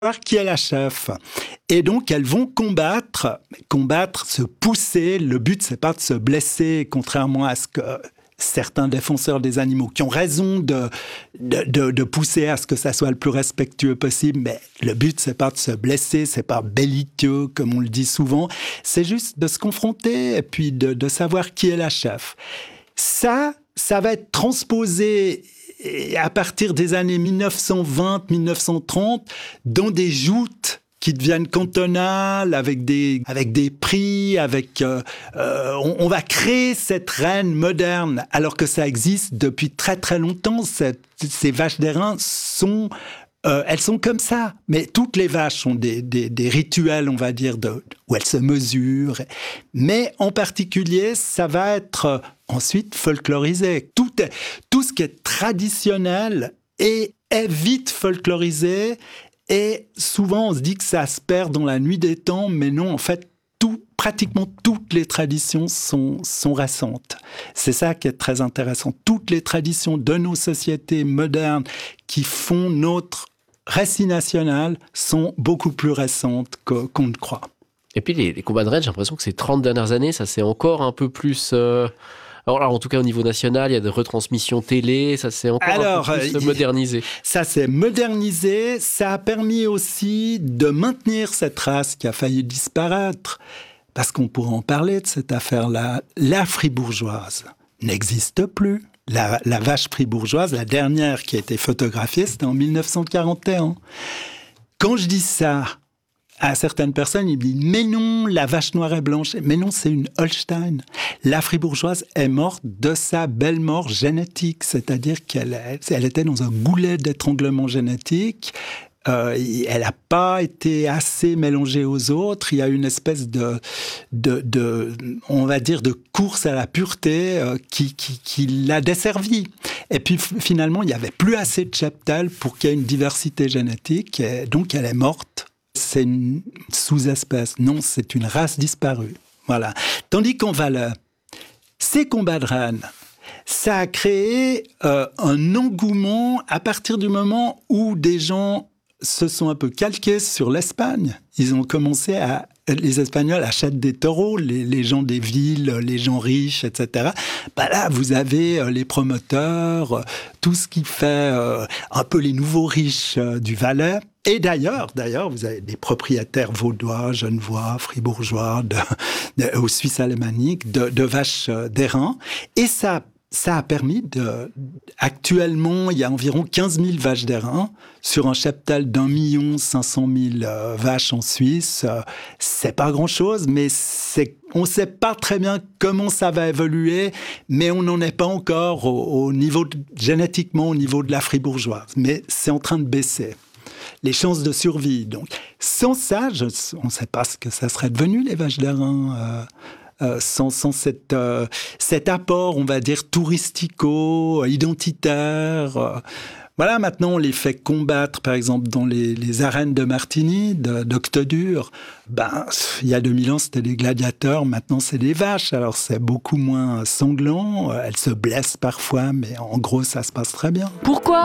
qui est la chef. Et donc, elles vont combattre, se pousser. Le but, c'est pas de se blesser, contrairement à ce que certains défenseurs des animaux qui ont raison de pousser à ce que ça soit le plus respectueux possible. Mais le but, c'est pas de se blesser, c'est pas belliqueux, comme on le dit souvent. C'est juste de se confronter et puis de savoir qui est la chef. Ça va être transposé à partir des années 1920-1930 dans des joutes qui deviennent cantonales, avec des prix, on va créer cette reine moderne, alors que ça existe depuis très très longtemps. Ces vaches d'airain elles sont comme ça. Mais toutes les vaches ont des rituels, on va dire, où elles se mesurent. Mais en particulier, ça va être ensuite folklorisé. Tout ce qui est traditionnel est vite folklorisé. Et souvent, on se dit que ça se perd dans la nuit des temps, mais non, en fait, pratiquement toutes les traditions sont récentes. C'est ça qui est très intéressant. Toutes les traditions de nos sociétés modernes qui font notre récit national sont beaucoup plus récentes qu'on ne croit. Et puis les combats de reines, j'ai l'impression que ces 30 dernières années, ça c'est encore un peu plus... Alors, en tout cas, au niveau national, il y a des retransmissions télé, ça s'est encore un peu plus modernisé. Ça s'est modernisé, ça a permis aussi de maintenir cette race qui a failli disparaître. Parce qu'on pourrait en parler de cette affaire-là. La fribourgeoise n'existe plus. La vache fribourgeoise, la dernière qui a été photographiée, c'était en 1941. Quand je dis ça à certaines personnes, ils me disent « Mais non, la vache noire et blanche. » Mais non, c'est une Holstein. La fribourgeoise est morte de sa belle mort génétique, c'est-à-dire qu'elle était dans un goulet d'étranglement génétique. Elle n'a pas été assez mélangée aux autres. Il y a une espèce on va dire, de course à la pureté qui l'a desservie. Et puis finalement, il n'y avait plus assez de cheptels pour qu'il y ait une diversité génétique. Et donc, elle est morte. C'est une sous-espèce. Non, c'est une race disparue. Voilà. Tandis qu'en Valais, ces combats de reines, ça a créé un engouement à partir du moment où des gens se sont un peu calqués sur l'Espagne. Ils ont commencé les Espagnols achètent des taureaux, les gens des villes, les gens riches, etc. Là, vous avez les promoteurs, tout ce qui fait un peu les nouveaux riches du Valais. Et d'ailleurs, vous avez des propriétaires vaudois, genevois, fribourgeois, aux Suisses alémaniques, de vaches d'airain. Et ça a permis actuellement, il y a environ 15 000 vaches d'airain sur un cheptel d'1 500 000 vaches en Suisse. C'est pas grand-chose, mais on sait pas très bien comment ça va évoluer, mais on n'en est pas encore génétiquement au niveau de la fribourgeoise. Mais c'est en train de baisser. Les chances de survie. Donc, sans ça, on ne sait pas ce que ça serait devenu, les vaches d'airain. Sans cet apport, on va dire, touristico-identitaire. Voilà, maintenant, on les fait combattre, par exemple, dans les arènes de Martigny, d'Octodur. Il y a 2000 ans, c'était des gladiateurs, maintenant, c'est des vaches. Alors, c'est beaucoup moins sanglant. Elles se blessent parfois, mais en gros, ça se passe très bien. Pourquoi ?